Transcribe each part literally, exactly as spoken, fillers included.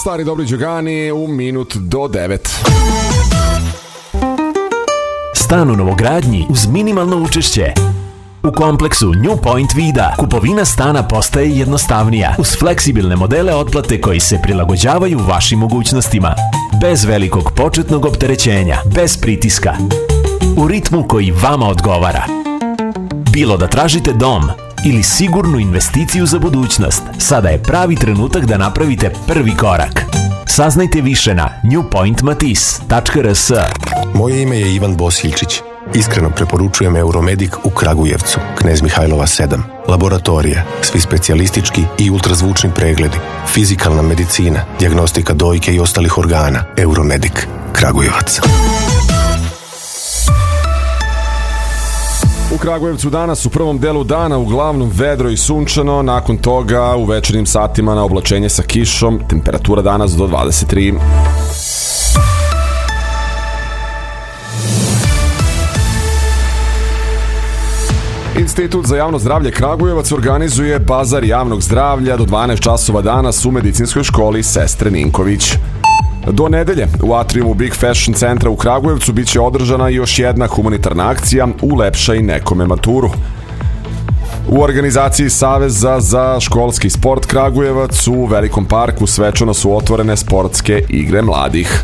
Stari dobri Đogani u minut do devet. Stan u novogradnji uz minimalno učešće. U kompleksu New Point Vida kupovina stana postaje jednostavnija uz fleksibilne modele otplate koji se prilagođavaju vašim mogućnostima. Bez velikog početnog opterećenja, bez pritiska. U ritmu koji vama odgovara. Bilo da tražite dom ili sigurnu investiciju za budućnost, sada je pravi trenutak da napravite prvi korak. Saznajte više na new point matis tačka r s. Moje ime je Ivan Bosiljčić. Iskreno preporučujem Euromedik u Kragujevcu, Knez Mihajlova sedam. Laboratorije, svi specijalistički i ultrazvučni pregledi, fizikalna medicina, dijagnostika dojke i ostalih organa. Euromedik, Kragujevac. U Kragujevcu danas u prvom delu dana uglavnom vedro i sunčano, nakon toga u večernjim satima na oblačenje sa kišom, temperatura danas do dvadeset tri. Institut za javno zdravlje Kragujevac organizuje bazar javnog zdravlja do dvanaest časova danas u medicinskoj školi Sestre Ninković. Do nedelje u atriumu Big Fashion centra u Kragujevcu biće održana još jedna humanitarna akcija Ulepšaj nekome maturu. U organizaciji Saveza za školski sport Kragujevac u Velikom parku svečano su otvorene sportske igre mladih.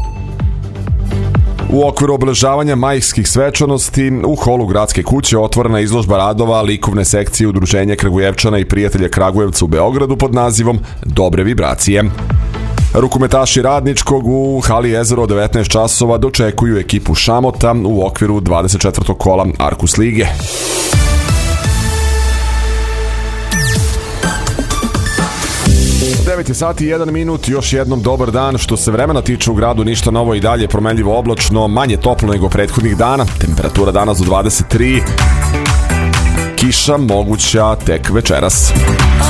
U okviru obeležavanja majskih svečanosti u holu Gradske kuće otvorena izložba radova likovne sekcije Udruženja Kragujevčana i prijatelja Kragujevca u Beogradu pod nazivom Dobre vibracije. Rukometaši Radničkog u hali Jezero od devetnaest časova dočekuju ekipu Šamota u okviru dvadeset četvrtog kola Arkus lige. devet je sati i jedan minut, još jednom dobar dan. Što se vremena tiče u gradu, ništa novo, i dalje promenljivo oblačno, manje toplo nego prethodnih dana, temperatura danas do dvadeset tri, kiša moguća tek večeras.